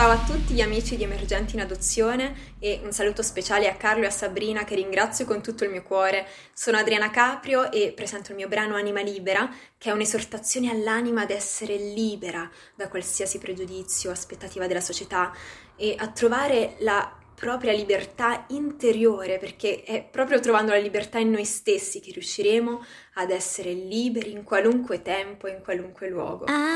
Ciao a tutti gli amici di Emergenti in Adozione e un saluto speciale a Carlo e a Sabrina che ringrazio con tutto il mio cuore. Sono Adriana Caprio e presento il mio brano Anima Libera, che è un'esortazione all'anima ad essere libera da qualsiasi pregiudizio, aspettativa della società e a trovare la propria libertà interiore, perché è proprio trovando la libertà in noi stessi che riusciremo ad essere liberi in qualunque tempo e in qualunque luogo.